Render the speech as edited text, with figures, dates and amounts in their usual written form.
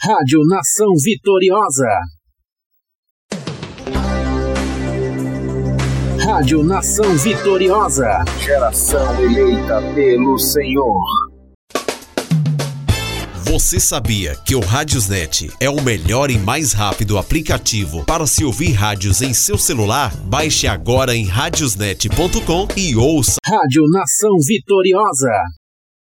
Rádio Nação Vitoriosa. Rádio Nação Vitoriosa. Geração eleita pelo Senhor. Você sabia que o Radiosnet é o melhor e mais rápido aplicativo para se ouvir rádios em seu celular? Baixe agora em radiosnet.com e ouça. Rádio Nação Vitoriosa.